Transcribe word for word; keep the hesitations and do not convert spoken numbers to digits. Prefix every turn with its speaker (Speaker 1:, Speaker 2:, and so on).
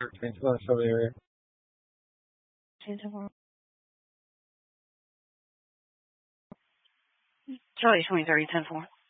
Speaker 1: thirteen, still in the area.
Speaker 2: Charlie twenty thirty, ten four.